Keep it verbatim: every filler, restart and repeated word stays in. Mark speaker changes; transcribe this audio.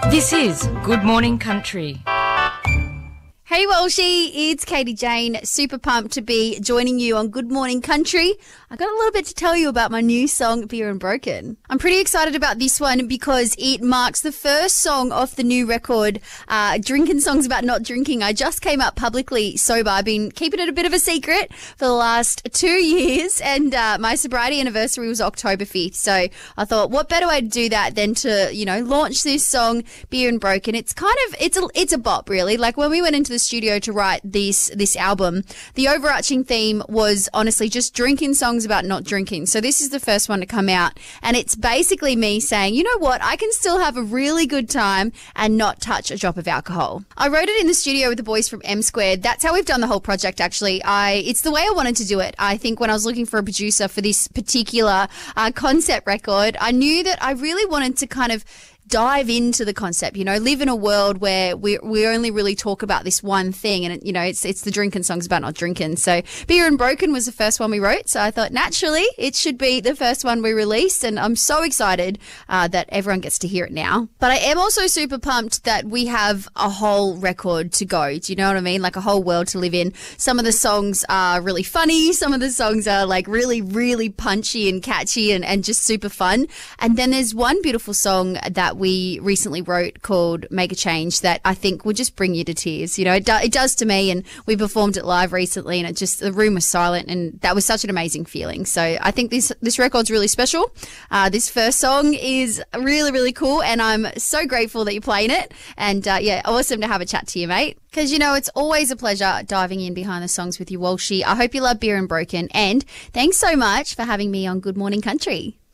Speaker 1: This is Good Morning Country.
Speaker 2: Hey Walshy, it's Katie Jane. Super pumped to be joining you on Good Morning Country. I got a little bit to tell you about my new song, Beer and Broken. I'm pretty excited about this one because it marks the first song off the new record, uh, Drinking Songs About Not Drinking. I just came up publicly sober. I've been keeping it a bit of a secret for the last two years and uh, my sobriety anniversary was October fifth. So I thought, what better way to do that than to, you know, launch this song, Beer and Broken. It's kind of, it's a, it's a bop really. Like when we went into the studio to write this this album, the overarching theme was honestly just drinking songs about not drinking. So this is the first one to come out, and it's basically me saying, you know what, I can still have a really good time and not touch a drop of alcohol. I wrote it in the studio with the boys from M Squared. That's how we've done the whole project actually. I it's the way I wanted to do it. I think when I was looking for a producer for this particular uh, concept record, I knew that I really wanted to kind of dive into the concept, you know, live in a world where we we only really talk about this one thing, and you know, it's it's the drinking songs about not drinking. So Beer and Broken was the first one we wrote, so I thought naturally it should be the first one we released, and I'm so excited uh, that everyone gets to hear it now. But I am also super pumped that we have a whole record to go. Do you know what I mean? Like a whole world to live in. Some of the songs are really funny, some of the songs are like really, really punchy and catchy and, and just super fun. And then there's one beautiful song that we recently wrote called Make a Change that I think will just bring you to tears. You know, it, do, it does to me, and we performed it live recently and it just, the room was silent and that was such an amazing feeling. So I think this, this record's really special. Uh, this first song is really, really cool and I'm so grateful that you're playing it. And uh, yeah, awesome to have a chat to you, mate. Because, you know, it's always a pleasure diving in behind the songs with you, Walshy. I hope you love Beer and Broken, and thanks so much for having me on Good Morning Country.